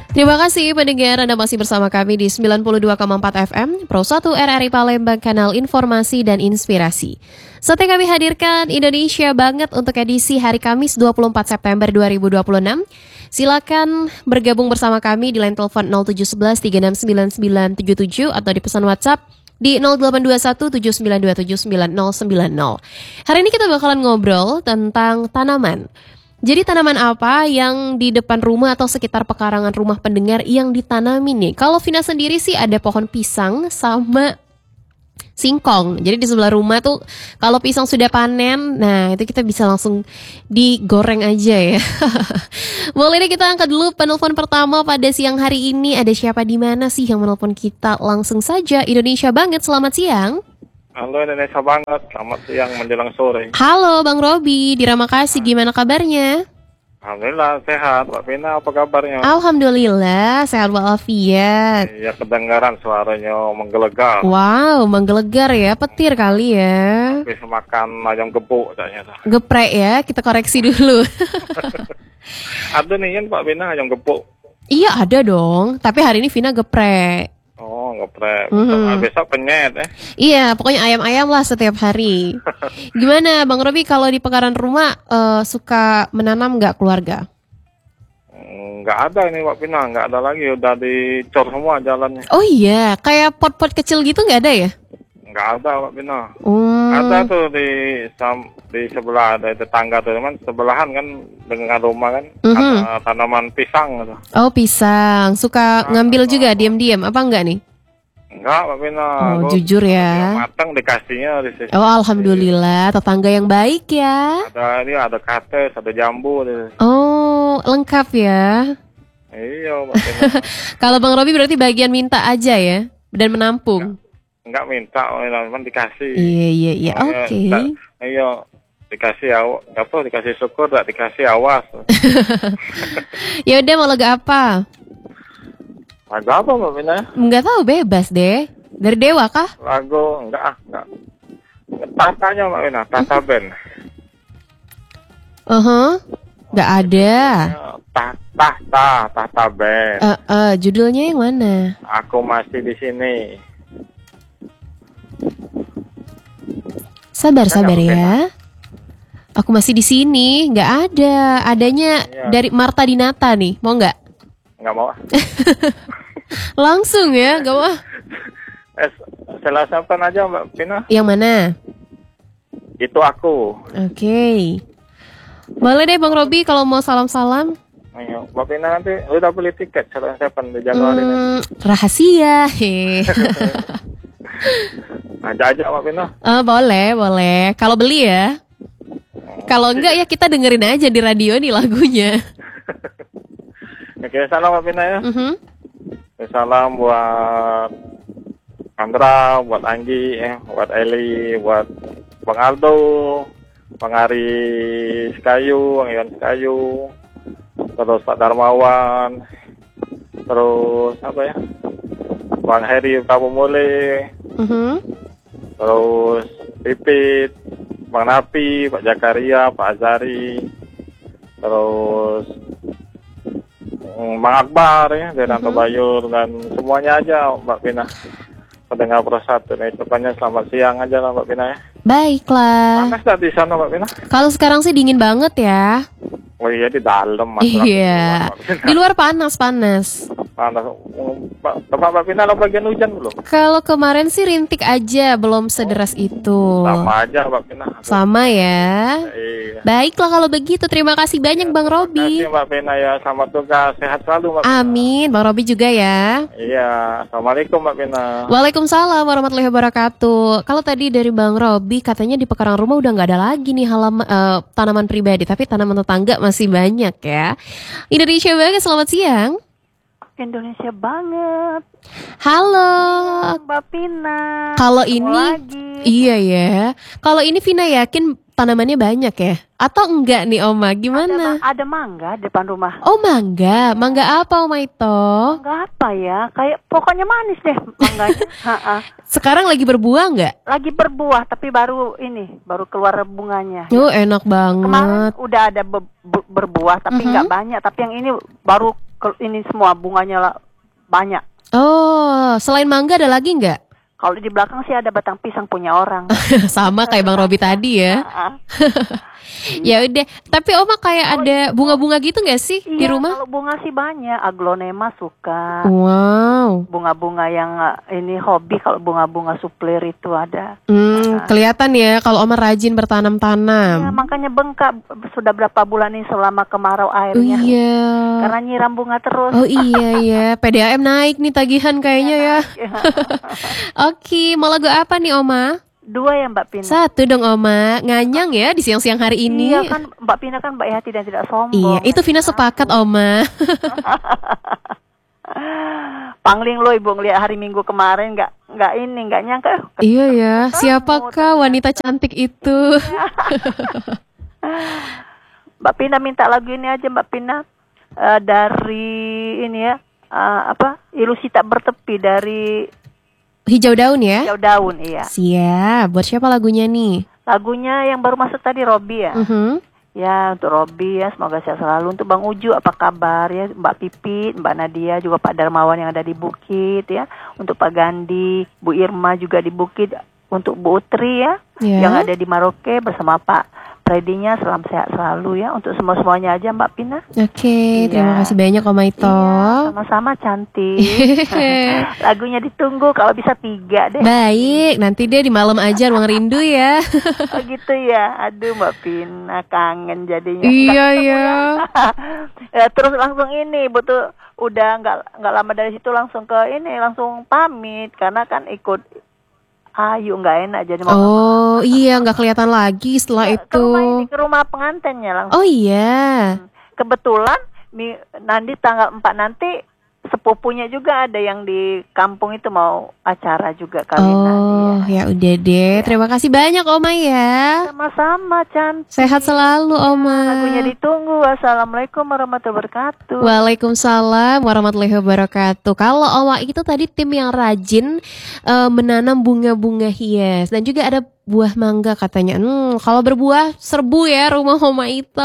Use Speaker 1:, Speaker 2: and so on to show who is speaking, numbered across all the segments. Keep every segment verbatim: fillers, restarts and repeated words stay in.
Speaker 1: Terima kasih pendengar, Anda masih bersama kami di sembilan puluh dua koma empat F M, Pro satu R R I Palembang, kanal informasi dan inspirasi. Saatnya kami hadirkan Indonesia Banget untuk edisi hari Kamis dua puluh empat September dua ribu dua puluh enam. Silakan bergabung bersama kami di line telepon nol tujuh satu satu tiga enam sembilan sembilan tujuh tujuh atau di pesan WhatsApp di nol delapan dua satu tujuh sembilan dua tujuh sembilan nol sembilan nol. Hari ini kita bakalan ngobrol tentang tanaman. Jadi tanaman apa yang di depan rumah atau sekitar pekarangan rumah pendengar yang ditanami nih? Kalau Vina sendiri sih ada pohon pisang sama singkong. Jadi di sebelah rumah tuh kalau pisang sudah panen, nah itu kita bisa langsung digoreng aja ya. Boleh deh kita angkat dulu penelpon pertama pada siang hari ini. Ada siapa di mana sih yang menelpon kita? Langsung saja. Indonesia Banget, selamat siang.
Speaker 2: Halo Indonesia Banget, selamat siang menjelang sore.
Speaker 1: Halo Bang Robi, di Ramakasih, gimana kabarnya?
Speaker 2: Alhamdulillah sehat, Mbak Vina apa kabarnya?
Speaker 1: Alhamdulillah, sehat walafiat.
Speaker 2: Iya, kedengaran suaranya menggelegar.
Speaker 1: Wow, menggelegar ya, petir kali ya.
Speaker 2: Habis makan ayam gepuk ternyata.
Speaker 1: Geprek ya, kita koreksi dulu.
Speaker 2: Ada nih kan Pak Vina ayam gepuk?
Speaker 1: Iya ada dong, tapi hari ini Vina geprek.
Speaker 2: Oh, geprek.
Speaker 1: Mhm.
Speaker 2: Besok penyet eh.
Speaker 1: Iya, pokoknya ayam-ayam lah setiap hari. Gimana Bang Robi kalau di pekarangan rumah eh, suka menanam nggak keluarga?
Speaker 2: Nggak ada ini Pak Vina, nggak ada lagi, udah dicor semua jalannya.
Speaker 1: Oh iya, kayak pot-pot kecil gitu nggak ada ya?
Speaker 2: Nggak ada Pak Vina.
Speaker 1: Hmm.
Speaker 2: Ada tuh di sam, di sebelah ada tetangga tuh, teman sebelahan kan dengan rumah kan,
Speaker 1: Mhm.
Speaker 2: ada tanaman pisang gitu.
Speaker 1: Oh pisang, suka ngambil juga diam-diam apa enggak nih?
Speaker 2: Enggak, Pak Vina.
Speaker 1: Oh
Speaker 2: Gua-
Speaker 1: jujur ya.
Speaker 2: matang dikasihnya di sini.
Speaker 1: Oh alhamdulillah, tetangga yang baik ya.
Speaker 2: Ada ini ada kates, ada jambu. Di.
Speaker 1: Oh lengkap ya.
Speaker 2: Iya, Pak Vina.
Speaker 1: Kalau Bang Robi berarti bagian minta aja ya dan menampung.
Speaker 2: Enggak minta, memang dikasih.
Speaker 1: Iya iya iya,
Speaker 2: Makanya,
Speaker 1: oke.
Speaker 2: tak- Iya, dikasih awas, apa dikasih syukur, tak dikasih awas.
Speaker 1: Ya udah mau lagu apa?
Speaker 2: Lagu apa Mbak Vina?
Speaker 1: Enggak tahu, bebas deh. Dari Dewa kah?
Speaker 2: Lagu enggak ah, enggak. Tatanya Mbak Vina, Tata Band.
Speaker 1: Uh huh. Enggak ada.
Speaker 2: Tah, tah, tah, Tata Band.
Speaker 1: Eh eh, judulnya yang mana?
Speaker 2: Aku masih di sini.
Speaker 1: Sabar
Speaker 2: Enggak,
Speaker 1: sabar
Speaker 2: enggak,
Speaker 1: ya. Aku masih di sini, nggak ada. Adanya
Speaker 2: Iya.
Speaker 1: dari Marta Dinata nih, mau nggak?
Speaker 2: Enggak mau. ah.
Speaker 1: Langsung ya, nggak mau.
Speaker 2: Eh, selasapan aja Mbak Vina.
Speaker 1: Yang mana?
Speaker 2: Itu aku.
Speaker 1: Oke. Boleh deh Bang Robi kalau mau salam-salam.
Speaker 2: Ayo, Mbak Vina nanti udah beli tiket selasapan di Januari nanti.
Speaker 1: Hmm, rahasia. He.
Speaker 2: Aja aja Mbak Vina.
Speaker 1: Eh, boleh, boleh. Kalau beli ya. Kalau enggak ya kita dengerin aja di radio nih lagunya.
Speaker 2: Oke, salam Mbak Vina ya.
Speaker 1: Mhm.
Speaker 2: Oke, salam buat Andra, buat Anggi, eh, buat Eli, buat Bang Aldo, Bang Ari Sekayu, Bang Iwan Sekayu, terus Pak Darmawan, terus apa ya, Bang Heri Prabu Mule,
Speaker 1: Mhm.
Speaker 2: terus Pipit, Bang Napi, Pak Jakaria, Pak Azari, terus mm, Bang Akbar ya, Denanto Bayur, dan semuanya aja Mbak Vina. Pendengar Pro satu nih, depannya selamat siang aja lah Mbak Vina ya.
Speaker 1: Baiklah.
Speaker 2: Panas tak di sana Mbak Vina?
Speaker 1: Kalau sekarang sih dingin banget ya.
Speaker 2: Oh iya di dalam. Mas.
Speaker 1: Iya. Di luar panas-panas.
Speaker 2: Panas. Pak Pak Mbak Vina lo bagian hujan belum?
Speaker 1: Kalau kemarin sih rintik aja, belum sederas itu.
Speaker 2: Sama aja Mbak Vina.
Speaker 1: Sama ya.
Speaker 2: Iya.
Speaker 1: Baiklah kalau begitu, terima kasih banyak Bang
Speaker 2: Terima
Speaker 1: Robi.
Speaker 2: kasih Mbak Vina ya, selamat tugas, sehat selalu Mbak Vina.
Speaker 1: Amin, Bang Robi juga ya.
Speaker 2: Iya, assalamualaikum Mbak Vina.
Speaker 1: Waalaikumsalam warahmatullahi wabarakatuh. Kalau tadi dari Bang Robi katanya di pekarangan rumah udah nggak ada lagi nih halaman eh, tanaman pribadi, tapi tanaman tetangga masih banyak ya. Indonesia Banget, selamat siang.
Speaker 3: Indonesia Banget.
Speaker 1: Halo.
Speaker 3: Mbak Pina.
Speaker 1: Kalau
Speaker 3: Ketemu
Speaker 1: ini
Speaker 3: lagi.
Speaker 1: iya ya. Kalau ini Vina yakin tanamannya banyak ya? Atau enggak nih Oma?
Speaker 3: Ada,
Speaker 1: Gimana?
Speaker 3: ma- ada mangga depan rumah.
Speaker 1: Oh mangga, mangga apa Oma itu?
Speaker 3: Mangga apa ya? Kayak pokoknya manis deh mangganya. Ha-ha.
Speaker 1: Sekarang lagi berbuah nggak?
Speaker 3: Lagi berbuah tapi baru ini, baru keluar bunganya.
Speaker 1: Oh enak
Speaker 3: Kemarin
Speaker 1: banget.
Speaker 3: udah ada be- be- berbuah tapi
Speaker 1: Mhm.
Speaker 3: nggak banyak. Tapi yang ini baru Kalau ini semua bunganya lah banyak.
Speaker 1: Oh, selain mangga ada lagi nggak?
Speaker 3: Kalau di belakang sih ada batang pisang punya orang.
Speaker 1: Sama kayak Bang Robi tadi ya.
Speaker 3: Ah,
Speaker 1: Ya udah, tapi Oma kayak ada bunga-bunga gitu nggak sih di
Speaker 3: iya,
Speaker 1: rumah?
Speaker 3: kalau bunga sih banyak. Aglonema suka.
Speaker 1: Wow.
Speaker 3: Bunga-bunga yang uh, ini hobi, kalau bunga-bunga suplir itu ada.
Speaker 1: Hmm, kelihatan ya kalau Oma rajin bertanam-tanam.
Speaker 3: Ya, makanya bengkak sudah berapa bulan ini selama kemarau
Speaker 1: Oh
Speaker 3: airnya.
Speaker 1: iya.
Speaker 3: Karena nyiram bunga terus.
Speaker 1: Oh iya ya, P D A M naik nih tagihan kayaknya ya. Oke, mau lagu apa nih Oma?
Speaker 3: Dua ya Mbak Pina.
Speaker 1: Satu dong Oma, nganyang ya di siang-siang hari ini.
Speaker 3: Iya kan Mbak Pina kan baik hati dan tidak sombong.
Speaker 1: Iya, itu Vina sepakat Oma.
Speaker 3: Pangling lo ibu ngeliat hari Minggu kemarin nggak nggak ini nggak nyangka. eh,
Speaker 1: Iya ya, siapakah wanita cantik itu?
Speaker 3: Mbak Pina minta lagu ini aja Mbak Pina. Eh, dari ini ya eh, apa ilusi tak bertepi dari
Speaker 1: Hijau daun ya?
Speaker 3: Hijau Daun. Iya,
Speaker 1: Siap, buat siapa lagunya nih?
Speaker 3: lagunya yang baru masuk tadi Robi ya.
Speaker 1: Mhm.
Speaker 3: Ya untuk Robi ya, semoga sehat selalu. Untuk Bang Uju apa kabar ya, Mbak Pipit, Mbak Nadia, juga Pak Darmawan yang ada di Bukit ya. Untuk Pak Gandhi, Bu Irma juga di Bukit. Untuk Bu Utri ya,
Speaker 1: Ya.
Speaker 3: yang ada di Maroke bersama Pak Fredinya, salam sehat selalu ya. Untuk semua-semuanya aja Mbak Pina.
Speaker 1: Oke, terima
Speaker 3: Iya.
Speaker 1: kasih banyak Oma Ito.
Speaker 3: Iya, sama-sama cantik. Lagunya ditunggu, kalau bisa tiga deh.
Speaker 1: Baik, nanti deh di malam aja ruang rindu ya.
Speaker 3: Oh gitu ya, aduh Mbak Pina kangen jadinya.
Speaker 1: Iya
Speaker 3: Nggak ketemu
Speaker 1: ya.
Speaker 3: ya. Terus langsung ini butuh udah nggak nggak lama dari situ langsung ke ini langsung pamit karena kan ikut Ayu nggak enak jadi mau
Speaker 1: Oh iya, nggak kelihatan lagi setelah
Speaker 3: ke
Speaker 1: itu.
Speaker 3: rumah ini ke rumah pengantinnya langsung.
Speaker 1: Oh iya.
Speaker 3: Kebetulan mi, nanti tanggal empat nanti sepupunya juga ada yang di kampung itu mau acara juga kawinan.
Speaker 1: Oh
Speaker 3: Iya.
Speaker 1: ya udah deh. Terima kasih banyak Oma ya.
Speaker 3: Sama-sama cantik.
Speaker 1: Sehat selalu Oma.
Speaker 3: Lagunya ditunggu. Wassalamualaikum warahmatullahi wabarakatuh.
Speaker 1: Waalaikumsalam warahmatullahi wabarakatuh. Kalau Oma itu tadi tim yang rajin eh, menanam bunga-bunga hias dan juga ada buah mangga katanya. Hmm, kalau berbuah serbu ya rumah Oma itu.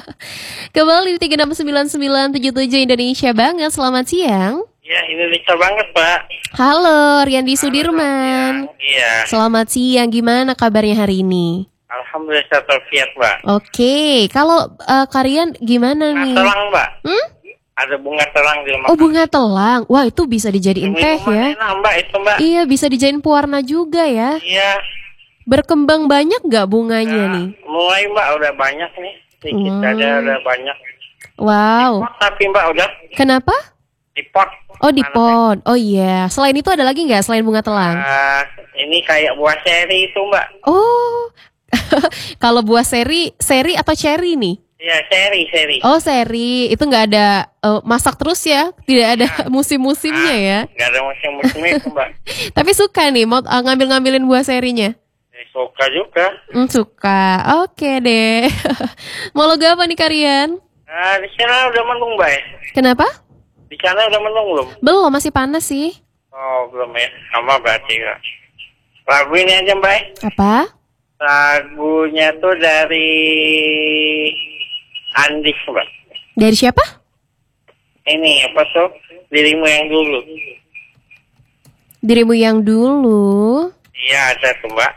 Speaker 1: Kembali di tiga enam sembilan sembilan tujuh tujuh Indonesia banget. Selamat siang.
Speaker 2: Ya, Indonesia banget, Pak.
Speaker 1: Halo, Riandi Sudirman.
Speaker 2: Iya.
Speaker 1: Selamat siang. Gimana kabarnya hari ini?
Speaker 2: Alhamdulillah sehat walafiat, Mbak.
Speaker 1: Oke, kalau eh, kalian gimana
Speaker 2: Bunga
Speaker 1: nih?
Speaker 2: telang, Mbak.
Speaker 1: Hmm?
Speaker 2: Ada bunga telang di rumah.
Speaker 1: Oh, bunga telang. Wah, itu bisa dijadiin teh
Speaker 2: Minuman
Speaker 1: ya.
Speaker 2: enak, Mbak, itu, Mbak.
Speaker 1: Iya, bisa dijadiin pewarna juga ya.
Speaker 2: Iya.
Speaker 1: Berkembang banyak nggak bunganya
Speaker 2: Nah,
Speaker 1: nih?
Speaker 2: mulai, Mbak, udah banyak nih. Sedikit
Speaker 1: Hmm.
Speaker 2: aja udah banyak.
Speaker 1: Wow.
Speaker 2: Pot, tapi, Mbak, udah
Speaker 1: Kenapa?
Speaker 2: di pot.
Speaker 1: Oh, di
Speaker 2: Tanamnya.
Speaker 1: pot. Oh iya. Selain itu ada lagi nggak selain bunga telang?
Speaker 2: Ah, ini kayak buah seri itu, Mbak.
Speaker 1: Oh. Kalau buah seri, seri atau cherry nih?
Speaker 2: Iya, seri, seri.
Speaker 1: Oh, seri. Itu nggak ada eh, masak terus ya? Tidak ada musim-musimnya ya?
Speaker 2: Gak ada musim-musimnya itu, Mbak.
Speaker 1: Tapi suka nih mau eh, ngambil-ngambilin buah serinya?
Speaker 2: Ya, suka juga.
Speaker 1: Hmm, suka. Oke deh. Mau logo apa nih kalian?
Speaker 2: Nah, di sana udah mendung, Mbak, ya?
Speaker 1: Kenapa?
Speaker 2: Di sana udah mendung belum?
Speaker 1: Belum, masih panas sih.
Speaker 2: Oh, belum ya. Sama berarti, Kak. Lagu ini aja, Mbak.
Speaker 1: Apa?
Speaker 2: Lagunya tuh dari Andis, Mbak.
Speaker 1: Dari siapa?
Speaker 2: Ini apa tuh? Dirimu yang dulu.
Speaker 1: Dirimu yang dulu.
Speaker 2: Iya, ada tuh, Mbak.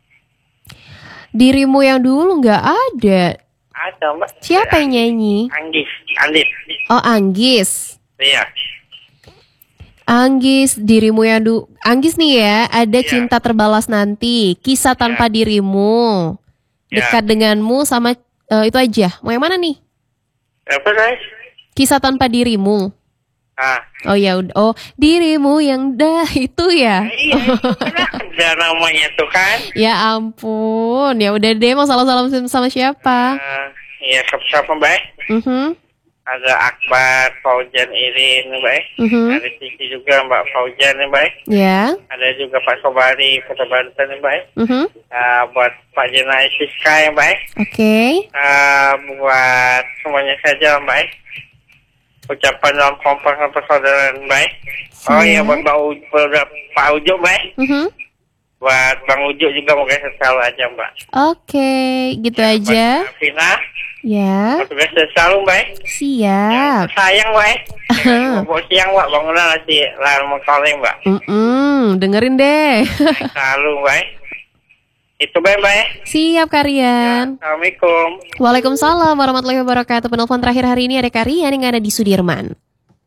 Speaker 1: Dirimu yang dulu nggak ada.
Speaker 2: Ada, Mbak.
Speaker 1: Siapa yang nyanyi?
Speaker 2: Andis. Andis.
Speaker 1: Oh, Anggis.
Speaker 2: Iya.
Speaker 1: Anggis, dirimu yang dulu. Anggis nih ya, ada
Speaker 2: Iya.
Speaker 1: cinta terbalas nanti, kisah tanpa dirimu,
Speaker 2: Iya.
Speaker 1: dekat denganmu sama eh, itu aja. Mau yang mana nih?
Speaker 2: Apa, guys?
Speaker 1: Kisah tanpa dirimu.
Speaker 2: Ah,
Speaker 1: Oh ya udah. Oh, dirimu yang dah itu ya.
Speaker 2: iya, itu kan ada namanya tuh kan.
Speaker 1: Ya ampun, ya udah deh mau salam-salam sama siapa?
Speaker 2: Ah, iya, siapa, Mbak?
Speaker 1: Mhm.
Speaker 2: Ada Akbar, Faujan, Irin, Mbak.
Speaker 1: Mhm.
Speaker 2: Ada Cici juga, Mbak Faujan, Mbak.
Speaker 1: Ya.
Speaker 2: Ada juga Pak Sobari, Kota Banten, Mbak.
Speaker 1: Mhm.
Speaker 2: Ah, buat Pak Jenai Siska, Mbak.
Speaker 1: Oke.
Speaker 2: Ah, buat semuanya saja, Mbak. Ucapan dalam kompak persaudaraan, Mbak. Oh iya, buat Pak Ujo, Pak Ujo, Mbak.
Speaker 1: Mhm.
Speaker 4: Buat Bang Ujo juga moga sehat selalu aja Mbak.
Speaker 1: Oke, gitu aja.
Speaker 4: Buat Vina,
Speaker 1: Ya,
Speaker 4: moga sehat selalu Mbak.
Speaker 1: siap.
Speaker 4: Sayang Mbak. Mau siang Mbak, bangunan masih lalu mau calling Mbak.
Speaker 1: Mm-mm, dengerin deh.
Speaker 4: Selalu Mbak. Itu Mbak Mbak.
Speaker 1: Siap, Karian.
Speaker 4: Assalamualaikum.
Speaker 1: Waalaikumsalam warahmatullahi wabarakatuh. Penelpon terakhir hari ini ada Karian yang ada di Sudirman.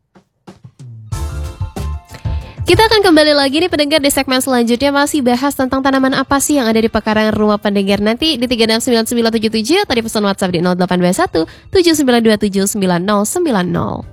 Speaker 1: Kita akan kembali lagi nih pendengar di segmen selanjutnya, masih bahas tentang tanaman apa sih yang ada di pekarangan rumah pendengar nanti di tiga enam sembilan sembilan tujuh tujuh, tadi pesan WhatsApp di nol delapan dua satu tujuh sembilan dua tujuh sembilan nol sembilan nol.